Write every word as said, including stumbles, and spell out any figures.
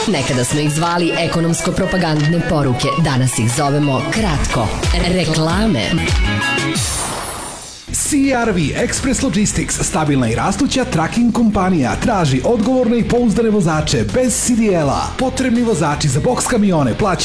Nekada smo ih zvali ekonomsko-propagandne poruke, danas ih zovemo kratko. Reklame. C R V Express Logistics, stabilna i rastuća tracking kompanija, traži odgovorne i pouzdane vozače bez C D L-a. Potrebni vozači za boks kamione plaćaju